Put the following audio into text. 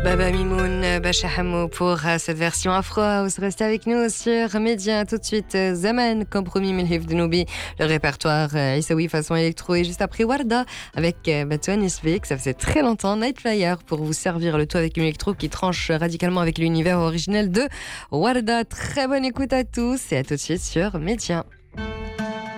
Baba Mimoun, Bacha Hamou pour cette version Afro House. Restez avec nous sur Média. Tout de suite, Zaman, Compromis Milhif de Noubi, le répertoire Issaoui façon électro. Et juste après, Warda avec Batouane Isvik. Ça faisait très longtemps. Night Flyer pour vous servir le tout avec une électro qui tranche radicalement avec l'univers originel de Warda. Très bonne écoute à tous et à tout de suite sur Média.